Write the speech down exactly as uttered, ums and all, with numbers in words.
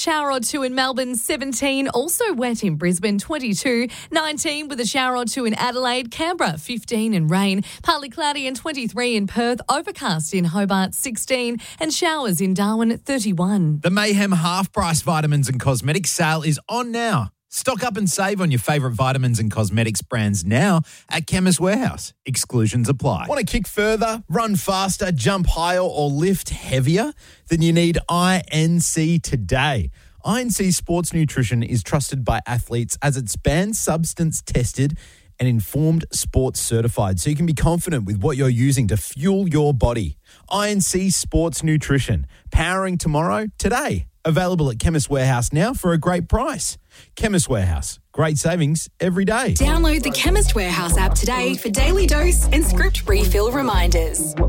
Shower or two in Melbourne, seventeen. Also wet in Brisbane, twenty-two. nineteen with a shower or two in Adelaide. Canberra, fifteen and rain. Partly cloudy and twenty-three in Perth. Overcast in Hobart, sixteen. And showers in Darwin, thirty-one. The Mayhem half-price vitamins and cosmetics sale is on now. Stock up and save on your favourite vitamins and cosmetics brands now at Chemist Warehouse. Exclusions apply. Want to kick further, run faster, jump higher or lift heavier? Then you need I N C today. I N C Sports Nutrition is trusted by athletes as it's banned substance tested and informed sports certified, so you can be confident with what you're using to fuel your body. I N C Sports Nutrition, powering tomorrow today. Available at Chemist Warehouse now for a great price. Chemist Warehouse, great savings every day. Download the Chemist Warehouse app today for daily dose and script refill reminders.